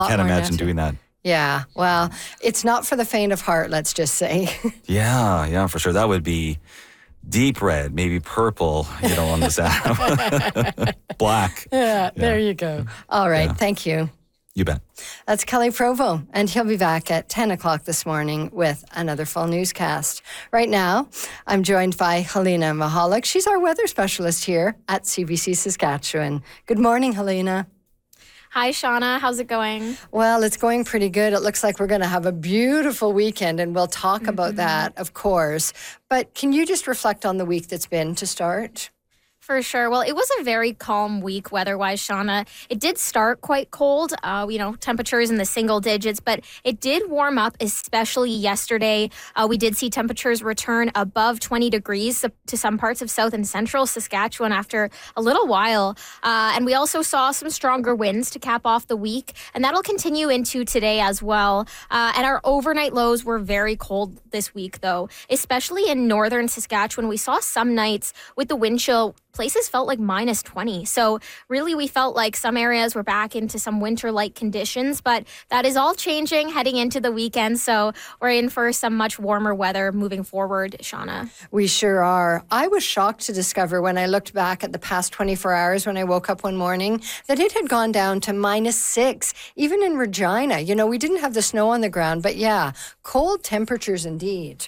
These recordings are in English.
Can't imagine doing that. Yeah, well, it's not for the faint of heart, let's just say. Yeah, for sure. That would be deep red, maybe purple, on this app. Black. Yeah, there you go. All right, thank you. You bet. That's Kelly Provo, and he'll be back at 10 o'clock this morning with another full newscast. Right now, I'm joined by Helena Mahalik. She's our weather specialist here at CBC Saskatchewan. Good morning, Helena. Hi, Shauna. How's it going? Well, it's going pretty good. It looks like we're going to have a beautiful weekend, and we'll talk about that, of course. But can you just reflect on the week that's been to start? For sure. Well, it was a very calm week weather-wise, Shauna. It did start quite cold, temperatures in the single digits, but it did warm up, especially yesterday. We did see temperatures return above 20 degrees to some parts of south and central Saskatchewan after a little while. And we also saw some stronger winds to cap off the week, and that'll continue into today as well. And our overnight lows were very cold this week, though, especially in northern Saskatchewan. We saw some nights with the wind chill, places felt like minus 20. So really, we felt like some areas were back into some winter-like conditions, but that is all changing heading into the weekend. So we're in for some much warmer weather moving forward, Shauna. We sure are. I was shocked to discover when I looked back at the past 24 hours when I woke up one morning that it had gone down to minus 6, even in Regina. We didn't have the snow on the ground, but yeah, cold temperatures indeed.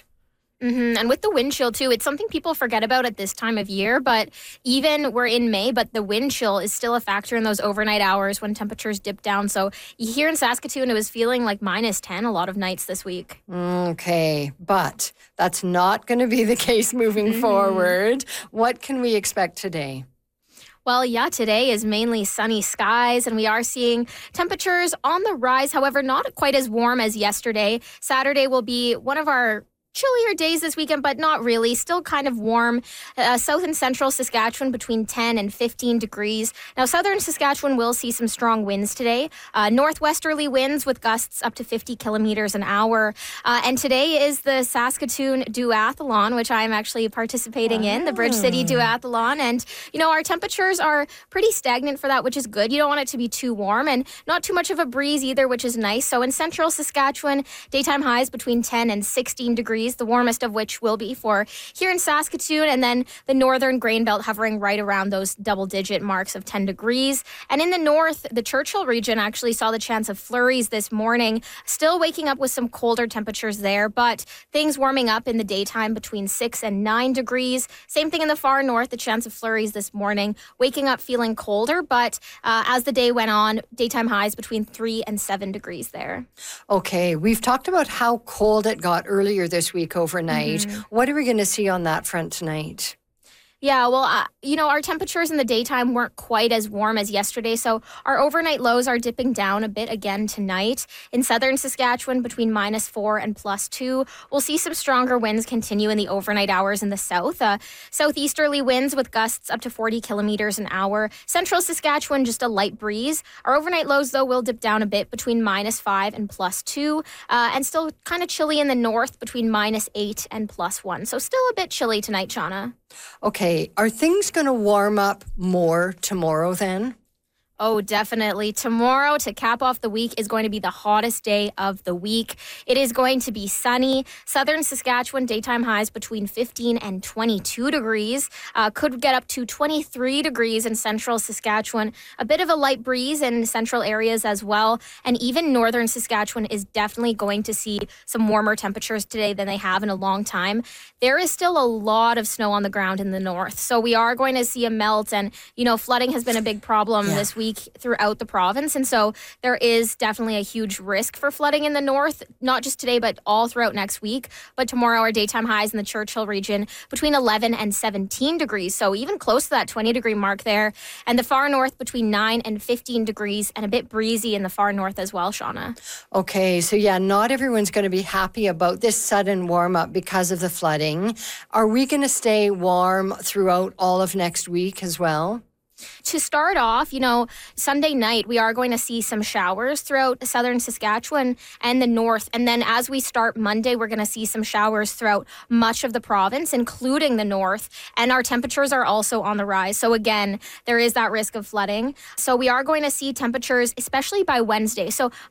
And with the wind chill, too, it's something people forget about at this time of year. But even we're in May, but the wind chill is still a factor in those overnight hours when temperatures dip down. So here in Saskatoon, it was feeling like minus 10 a lot of nights this week. Okay, but that's not going to be the case moving forward. What can we expect today? Well, yeah, today is mainly sunny skies, and we are seeing temperatures on the rise. However, not quite as warm as yesterday. Saturday will be one of our chillier days this weekend, but not really. Still kind of warm. South and central Saskatchewan between 10 and 15 degrees. Now, southern Saskatchewan will see some strong winds today. Northwesterly winds with gusts up to 50 kilometers an hour. And today is the Saskatoon Duathlon, which I'm actually participating in, the Bridge City Duathlon. And, our temperatures are pretty stagnant for that, which is good. You don't want it to be too warm and not too much of a breeze either, which is nice. So in central Saskatchewan, daytime highs between 10 and 16 degrees. The warmest of which will be for here in Saskatoon, and then the northern grain belt hovering right around those double-digit marks of 10 degrees. And in the north, the Churchill region actually saw the chance of flurries this morning, still waking up with some colder temperatures there, but things warming up in the daytime between 6 and 9 degrees. Same thing in the far north, the chance of flurries this morning, waking up feeling colder, but as the day went on, daytime highs between 3 and 7 degrees there. Okay, we've talked about how cold it got earlier this week overnight. What are we going to see on that front tonight? Yeah, well, our temperatures in the daytime weren't quite as warm as yesterday, so our overnight lows are dipping down a bit again tonight. In southern Saskatchewan, between minus 4 and plus 2, we'll see some stronger winds continue in the overnight hours in the south. Southeasterly winds with gusts up to 40 kilometers an hour. Central Saskatchewan, just a light breeze. Our overnight lows, though, will dip down a bit between minus 5 and plus 2, and still kind of chilly in the north between minus 8 and plus 1. So still a bit chilly tonight, Shauna. Okay, are things going to warm up more tomorrow then? Oh, definitely. Tomorrow, to cap off the week, is going to be the hottest day of the week. It is going to be sunny. Southern Saskatchewan, daytime highs between 15 and 22 degrees. Could get up to 23 degrees in central Saskatchewan. A bit of a light breeze in central areas as well. And even northern Saskatchewan is definitely going to see some warmer temperatures today than they have in a long time. There is still a lot of snow on the ground in the north. So we are going to see a melt. And, flooding has been a big problem this week throughout the province, and so there is definitely a huge risk for flooding in the north, not just today but all throughout next week. But tomorrow, our daytime highs in the Churchill region between 11 and 17 degrees, so even close to that 20-degree mark there, and the far north between 9 and 15 degrees, and a bit breezy in the far north as well, Shauna. Okay, so yeah, not everyone's going to be happy about this sudden warm-up because of the flooding. Are we going to stay warm throughout all of next week as well? To start off, Sunday night, we are going to see some showers throughout southern Saskatchewan and the north. And then as we start Monday, we're going to see some showers throughout much of the province, including the north. And our temperatures are also on the rise. So again, there is that risk of flooding. So we are going to see temperatures, especially by Wednesday. So